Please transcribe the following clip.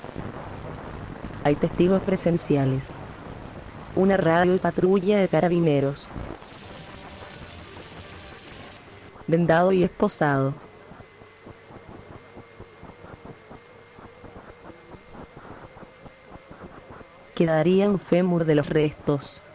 Hay testigos presenciales. Una radio y patrulla de carabineros. Vendado y esposado. Quedaría un fémur de los restos.